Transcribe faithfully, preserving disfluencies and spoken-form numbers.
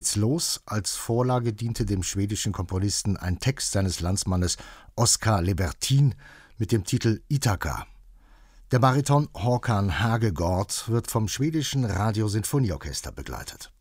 geht's los. Als Vorlage diente dem schwedischen Komponisten ein Text seines Landsmannes Oskar Lebertin mit dem Titel Ithaka. Der Bariton Håkan Hagegård wird vom schwedischen Radiosinfonieorchester begleitet.